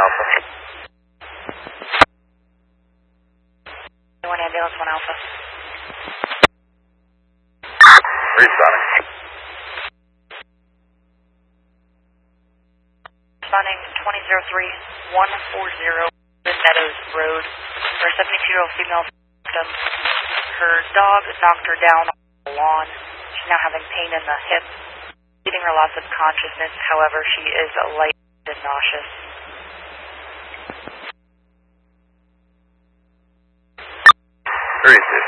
Alpha. 1 ambulance, 1 Alpha. Responding. Responding 2003-140 Meadows Road. For a 72-year-old female victim, her dog knocked her down on the lawn. She's now having pain in the hip, giving her loss of consciousness. However, she is light and nauseous. 36.